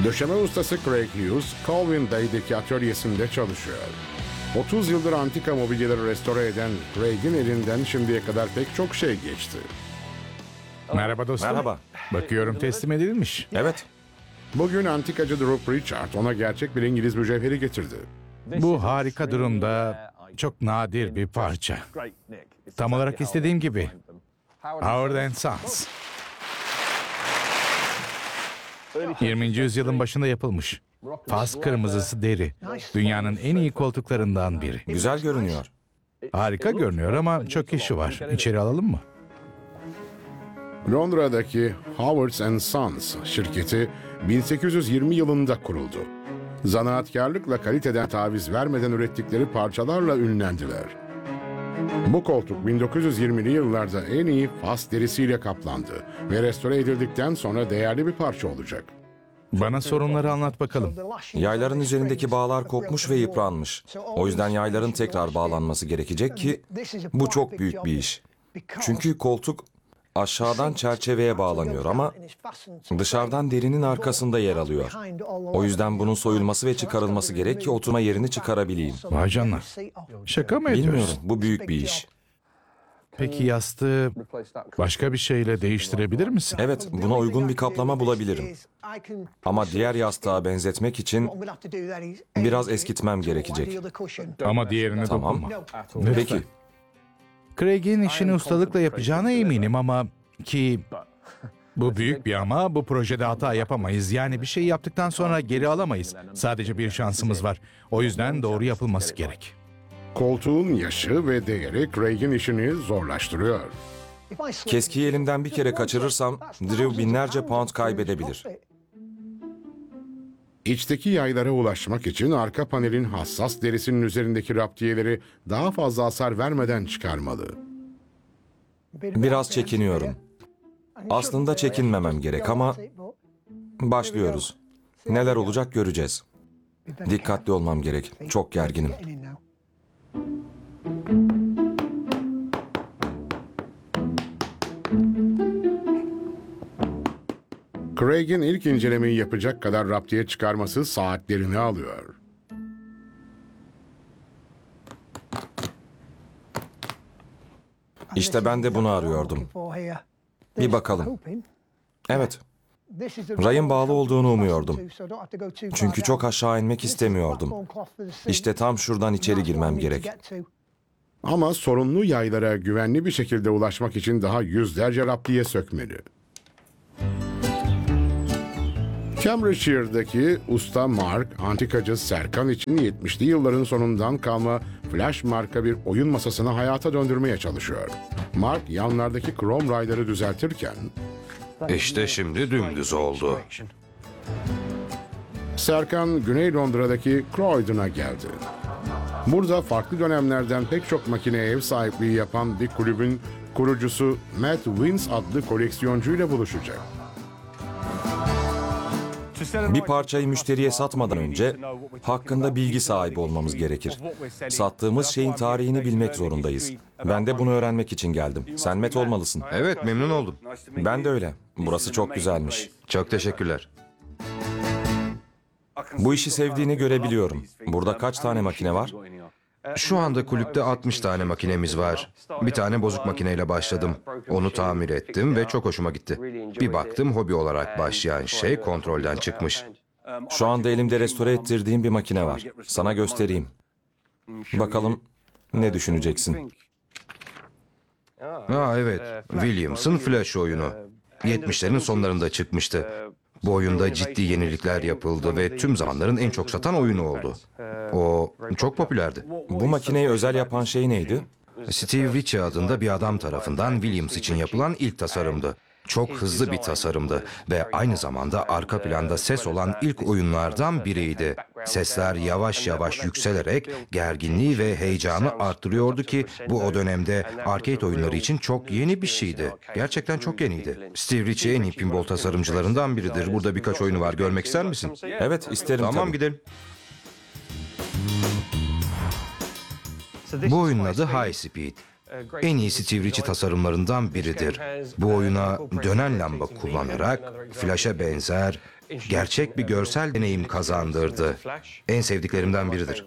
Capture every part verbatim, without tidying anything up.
Döşeme ustası Craig Hughes, Colwyn Bay'deki atölyesinde çalışıyor. otuz yıldır antika mobilyaları restore eden Craig'in elinden şimdiye kadar pek çok şey geçti. Merhaba dostum. Merhaba. Bakıyorum teslim edilmiş. Evet. Bugün antikacı Drew Pritchard ona gerçek bir İngiliz mücevheri getirdi. Bu harika durumda çok nadir bir parça. Tam olarak istediğim gibi. Howard and Sons. yirminci yüzyılın başında yapılmış. Fas kırmızısı deri. Dünyanın en iyi koltuklarından biri. Güzel görünüyor. Harika görünüyor ama çok işi var. İçeri alalım mı? Londra'daki Howard and Sons şirketi bin sekiz yüz yirmi yılında kuruldu. Zanaatkarlıkla kaliteden taviz vermeden ürettikleri parçalarla ünlendiler. Bu koltuk bin dokuz yüz yirmili yıllarda en iyi fas derisiyle kaplandı ve restore edildikten sonra değerli bir parça olacak. Bana sorunları anlat bakalım. Yayların üzerindeki bağlar kopmuş ve yıpranmış. O yüzden yayların tekrar bağlanması gerekecek ki bu çok büyük bir iş. Çünkü koltuk aşağıdan çerçeveye bağlanıyor ama dışarıdan derinin arkasında yer alıyor. O yüzden bunun soyulması ve çıkarılması gerek ki oturma yerini çıkarabileyim. Vay canına. Şaka mı Bilmiyorum, ediyorsun? bu büyük bir iş. Peki yastığı başka bir şeyle değiştirebilir misin? Evet, buna uygun bir kaplama bulabilirim. Ama diğer yastığa benzetmek için biraz eskitmem gerekecek. Ama diğerini Tamam. dokunma. Lütfen. Peki, Craig'in işini ustalıkla yapacağına eminim ama ki bu büyük bir ama bu projede hata yapamayız. Yani bir şey yaptıktan sonra geri alamayız. Sadece bir şansımız var. O yüzden doğru yapılması gerek. Koltuğun yaşı ve değeri Craig'in işini zorlaştırıyor. keskiyi elimden bir kere kaçırırsam Drew binlerce pound kaybedebilir. İçteki yaylara ulaşmak için arka panelin hassas derisinin üzerindeki raptiyeleri daha fazla hasar vermeden çıkarmalı. Biraz çekiniyorum. Aslında çekinmemem gerek ama başlıyoruz. Neler olacak göreceğiz. Dikkatli olmam gerek. Çok gerginim. Craig'in ilk incelemeyi yapacak kadar raptiye çıkarması saatlerini alıyor. İşte ben de bunu arıyordum. Bir bakalım. Evet, rayın bağlı olduğunu umuyordum. Çünkü çok aşağı inmek istemiyordum. İşte tam şuradan içeri girmem gerek. Ama sorunlu yaylara güvenli bir şekilde ulaşmak için daha yüzlerce raptiye sökmeli. Cambridgeshire'daki usta Mark, antikacı Serkan için yetmişli yılların sonundan kalma Flash marka bir oyun masasını hayata döndürmeye çalışıyor. Mark yanlardaki krom rayları düzeltirken İşte şimdi dümdüz oldu. Serkan Güney Londra'daki Croydon'a geldi. Burada farklı dönemlerden pek çok makineye ev sahipliği yapan bir kulübün kurucusu Matt Wins adlı koleksiyoncuyla buluşacak. Bir parçayı müşteriye satmadan önce hakkında bilgi sahibi olmamız gerekir. Sattığımız şeyin tarihini bilmek zorundayız. Ben de bunu öğrenmek için geldim. Sen Matt olmalısın. Evet, memnun oldum. Ben de öyle. Burası çok güzelmiş. Çok teşekkürler. Bu işi sevdiğini görebiliyorum. Burada kaç tane makine var? Şu anda kulüpte altmış tane makinemiz var. Bir tane bozuk makineyle başladım. Onu tamir ettim ve çok hoşuma gitti. Bir baktım hobi olarak başlayan şey kontrolden çıkmış. Şu anda elimde restore ettirdiğim bir makine var. Sana göstereyim. Bakalım ne düşüneceksin? Ha evet, Williams'ın Flash oyunu. yetmişlerin sonlarında çıkmıştı. Bu oyunda ciddi yenilikler yapıldı ve tüm zamanların en çok satan oyunu oldu. O çok popülerdi. Bu makineyi özel yapan şey neydi? Steve Ritchie adında bir adam tarafından Williams için yapılan ilk tasarımdı. Çok hızlı bir tasarımdı ve aynı zamanda arka planda ses olan ilk oyunlardan biriydi. Sesler yavaş yavaş yükselerek gerginliği ve heyecanı arttırıyordu ki bu o dönemde arcade oyunları için çok yeni bir şeydi. Gerçekten çok yeniydi. Steve Ritchie en iyi pinball tasarımcılarından biridir. Burada birkaç oyunu var. Görmek ister misin? Evet, isterim Tamam, tabii. gidelim. Bu oyunun adı High Speed. En iyi Steve Ritchie tasarımlarından biridir. Bu oyuna dönen lamba kullanarak Flash'a benzer Gerçek bir görsel deneyim kazandırdı. En sevdiklerimden biridir.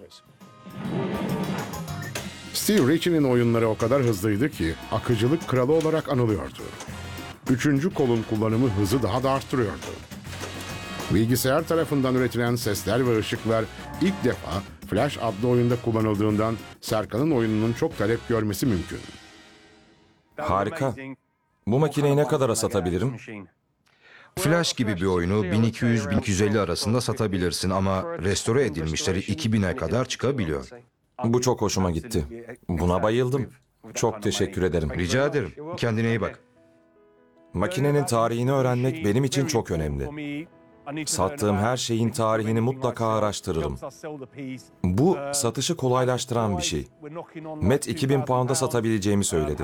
Steve Ritchie'nin oyunları o kadar hızlıydı ki akıcılık kralı olarak anılıyordu. Üçüncü kolun kullanımı hızı daha da arttırıyordu. Bilgisayar tarafından üretilen sesler ve ışıklar ilk defa Flash adlı oyunda kullanıldığından Serkan'ın oyununun çok talep görmesi mümkün. Harika. Bu makineyi ne kadara satabilirim? Flash gibi bir oyunu bin iki yüz bin iki yüz elli arasında satabilirsin ama restore edilmişleri iki bine kadar çıkabiliyor. Bu çok hoşuma gitti. Buna bayıldım. Çok teşekkür ederim. Rica ederim. Kendine iyi bak. Makinenin tarihini öğrenmek benim için çok önemli. Sattığım her şeyin tarihini mutlaka araştırırım. Bu satışı kolaylaştıran bir şey. Matt iki bin pound'a satabileceğimi söyledi.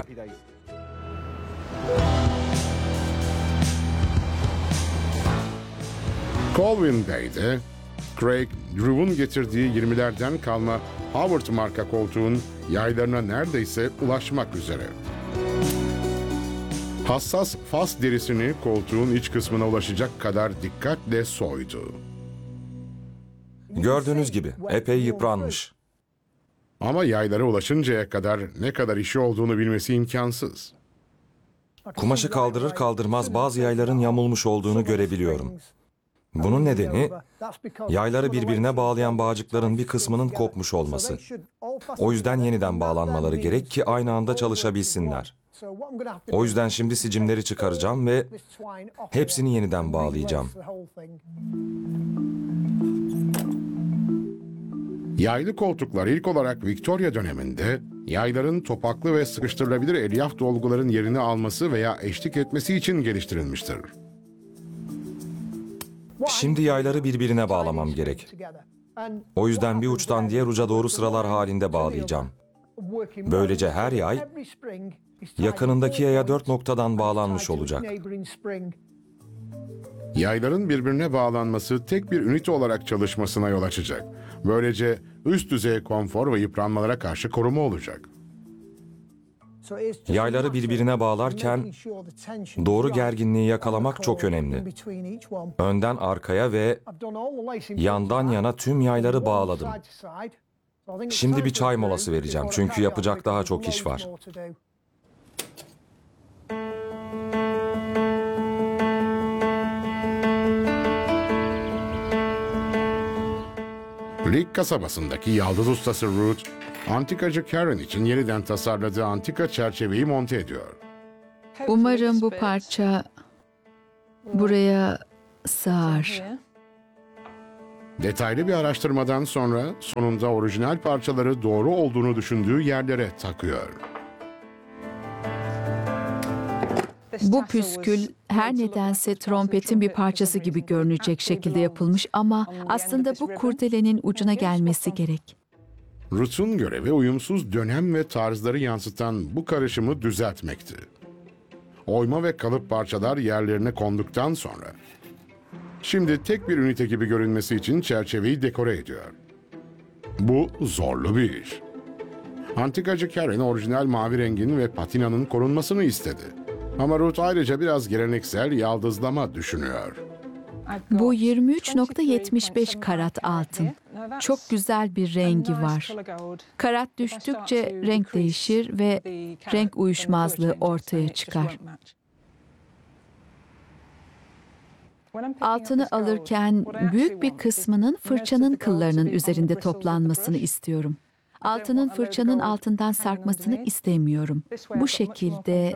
Colwyn Bay'de Craig, Drew'un getirdiği yirmilerden kalma Howard marka koltuğun yaylarına neredeyse ulaşmak üzere. Hassas fas derisini koltuğun iç kısmına ulaşacak kadar dikkatle soydu. Gördüğünüz gibi epey yıpranmış. Ama yaylara ulaşıncaya kadar ne kadar işi olduğunu bilmesi imkansız. Kumaşı kaldırır kaldırmaz bazı yayların yamulmuş olduğunu görebiliyorum. Bunun nedeni yayları birbirine bağlayan bağcıkların bir kısmının kopmuş olması. O yüzden yeniden bağlanmaları gerek ki aynı anda çalışabilsinler. O yüzden şimdi sicimleri çıkaracağım ve hepsini yeniden bağlayacağım. Yaylı koltuklar ilk olarak Victoria döneminde yayların topaklı ve sıkıştırılabilir elyaf dolguların yerini alması veya eşlik etmesi için geliştirilmiştir. Şimdi yayları birbirine bağlamam gerek. O yüzden bir uçtan diğer uca doğru sıralar halinde bağlayacağım. Böylece her yay yakınındaki yaya dört noktadan bağlanmış olacak. Yayların birbirine bağlanması tek bir ünite olarak çalışmasına yol açacak. Böylece üst düzey konfor ve yıpranmalara karşı koruma olacak. Yayları birbirine bağlarken doğru gerginliği yakalamak çok önemli. Önden arkaya ve yandan yana tüm yayları bağladım. Şimdi bir çay molası vereceğim çünkü yapacak daha çok iş var. Leek kasabasındaki yaldız ustası Ruth, antikacı Karen için yeniden tasarladığı antika çerçeveyi monte ediyor. Umarım bu parça buraya sığar. Detaylı bir araştırmadan sonra sonunda orijinal parçaları doğru olduğunu düşündüğü yerlere takıyor. Bu püskül her nedense trompetin bir parçası gibi görünecek şekilde yapılmış ama aslında bu kurdelenin ucuna gelmesi gerek. Ruth'un görevi uyumsuz dönem ve tarzları yansıtan bu karışımı düzeltmekti. Oyma ve kalıp parçalar yerlerine konduktan sonra şimdi tek bir ünite gibi görünmesi için çerçeveyi dekore ediyor. Bu zorlu bir iş. Antikacı Karen orijinal mavi rengin ve patinanın korunmasını istedi. Ama Ruth ayrıca biraz geleneksel yaldızlama düşünüyor. Bu yirmi üç nokta yetmiş beş karat altın. Çok güzel bir rengi var. Karat düştükçe renk değişir ve renk uyuşmazlığı ortaya çıkar. Altını alırken büyük bir kısmının fırçanın kıllarının üzerinde toplanmasını istiyorum. Altının fırçanın altından sarkmasını istemiyorum. Bu şekilde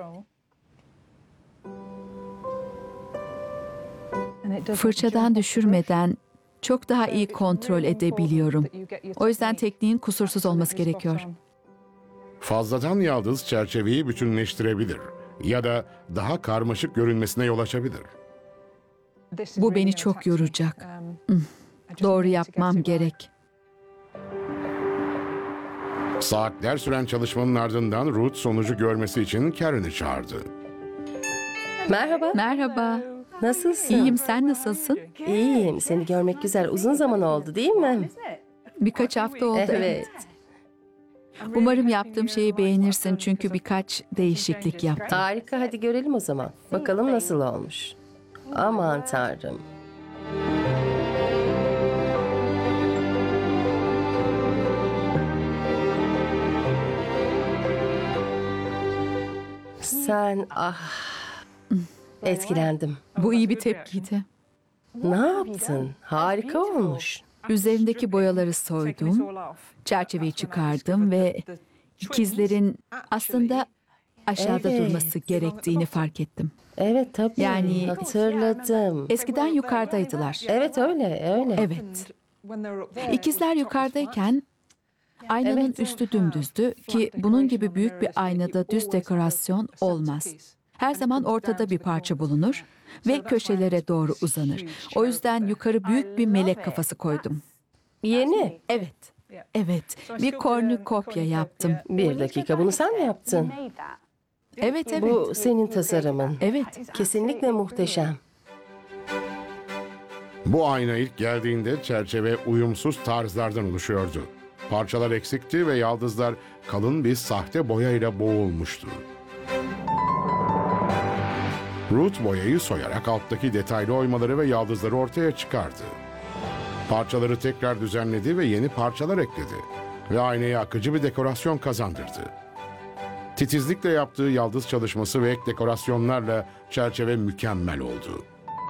fırçadan düşürmeden çok daha iyi kontrol edebiliyorum. O yüzden tekniğin kusursuz olması gerekiyor. Fazladan yaldız çerçeveyi bütünleştirebilir ya da daha karmaşık görünmesine yol açabilir. Bu beni çok yoracak. Hmm, Doğru yapmam gerek. Saatler süren çalışmanın ardından Ruth sonucu görmesi için Karen'i çağırdı. Merhaba. Merhaba. Nasılsın? İyiyim, sen nasılsın? İyiyim. Seni görmek güzel. Uzun zaman oldu değil mi? Birkaç hafta oldu. Evet. Umarım yaptığım şeyi beğenirsin çünkü birkaç değişiklik yaptım. Harika. Hadi görelim o zaman. Bakalım nasıl olmuş. Aman Tanrım. Sen ah etkilendim. Bu iyi bir tepkiydi. Ne yaptın? Harika olmuş. Üzerindeki boyaları soydum, çerçeveyi çıkardım ve ikizlerin aslında aşağıda Evet. durması gerektiğini fark ettim. Evet tabii. Yani- Hatırladım. Eskiden yukarıdaydılar. Evet öyle öyle. Evet. İkizler yukarıdayken aynanın Evet. üstü dümdüzdü ki bunun gibi büyük bir aynada düz dekorasyon olmaz. Her zaman ortada bir parça bulunur ve köşelere doğru uzanır. O yüzden yukarı büyük bir melek kafası koydum. Yeni. Evet, evet. Bir kornükopya yaptım. Bir dakika bunu sen mi yaptın? Evet, evet. Bu senin tasarımın. Evet. Kesinlikle muhteşem. Bu ayna ilk geldiğinde çerçeve uyumsuz tarzlardan oluşuyordu. Parçalar eksikti ve yaldızlar kalın bir sahte boyayla boğulmuştu. Ruth boyayı soyarak alttaki detaylı oymaları ve yaldızları ortaya çıkardı. Parçaları tekrar düzenledi ve yeni parçalar ekledi ve aynaya akıcı bir dekorasyon kazandırdı. Titizlikle yaptığı yaldız çalışması ve ek dekorasyonlarla çerçeve mükemmel oldu.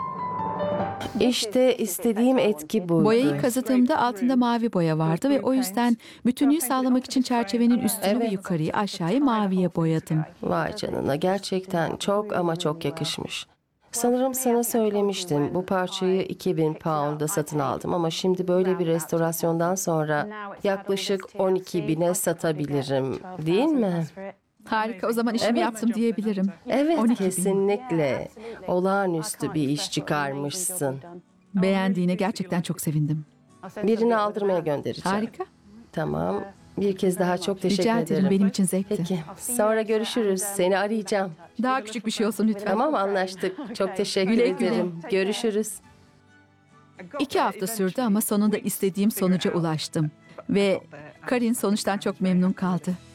İşte istediğim etki buydu. Boyayı kazıdığımda altında mavi boya vardı ve o yüzden bütünlüğü sağlamak için çerçevenin üstünü ve Evet. yukarıyı aşağıyı maviye boyadım. Vay canına gerçekten çok ama çok yakışmış. Sanırım sana söylemiştim bu parçayı iki bin pound'a satın aldım ama şimdi böyle bir restorasyondan sonra yaklaşık on iki bine satabilirim değil mi? Harika, o zaman işimi yaptım diyebilirim. Evet on iki bin. kesinlikle olağanüstü bir iş çıkarmışsın. Beğendiğine gerçekten çok sevindim. Birini aldırmaya göndereceğim. Harika. Tamam. Bir kez daha çok teşekkür Rica ederim. ederim, benim için zevkti. Peki. Sonra görüşürüz. Seni arayacağım. Daha küçük bir şey olsun lütfen. Tamam anlaştık. Çok teşekkür Güle güle. ederim. Görüşürüz. İki hafta sürdü ama sonunda istediğim sonuca ulaştım. Ve Karin sonuçtan çok memnun kaldı.